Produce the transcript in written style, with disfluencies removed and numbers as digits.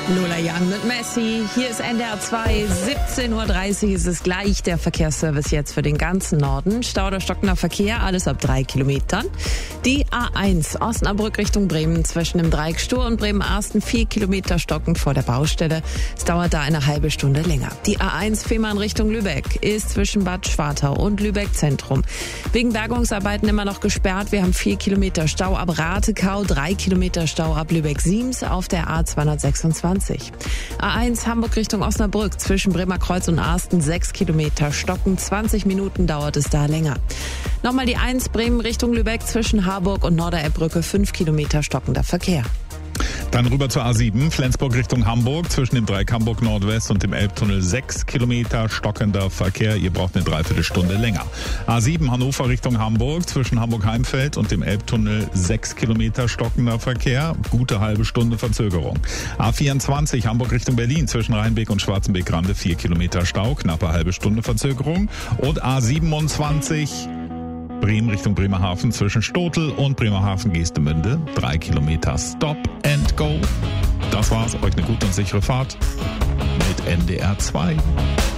Lola Young mit Messi. Hier ist NDR 2, 17.30 Uhr ist es gleich. Der Verkehrsservice jetzt für den ganzen Norden. Stau oder stockender Verkehr, alles ab 3 Kilometern. Die A1 Osnabrück Richtung Bremen zwischen dem Dreieck Stur und Bremen-Arsten 4 Kilometer stockend vor der Baustelle. Es dauert da eine halbe Stunde länger. Die A1 Fehmarn Richtung Lübeck ist zwischen Bad Schwartau und Lübeck Zentrum. Wegen Bergungsarbeiten immer noch gesperrt. Wir haben 4 Kilometer Stau ab Ratekau, 3 Kilometer Stau ab Lübeck-Siems auf der A226. A1 Hamburg Richtung Osnabrück zwischen Bremerkreuz und Arsten 6 Kilometer stocken. 20 Minuten dauert es da länger. Nochmal die 1 Bremen Richtung Lübeck zwischen Harburg und Nordereppbrücke 5 Kilometer stockender Verkehr. Dann rüber zur A7, Flensburg Richtung Hamburg, zwischen dem Dreieck Hamburg Nordwest und dem Elbtunnel 6 Kilometer stockender Verkehr. Ihr braucht eine Dreiviertelstunde länger. A7 Hannover Richtung Hamburg, zwischen Hamburg-Heimfeld und dem Elbtunnel 6 Kilometer stockender Verkehr. Gute halbe Stunde Verzögerung. A24 Hamburg Richtung Berlin, zwischen Rheinbeek und Schwarzenbeek-Grande 4 Kilometer Stau, knappe halbe Stunde Verzögerung. Und A27 Bremen Richtung Bremerhaven zwischen Stotel und Bremerhaven-Geestemünde 3 Kilometer Stop and Go. Das war's. Euch eine gute und sichere Fahrt mit NDR 2.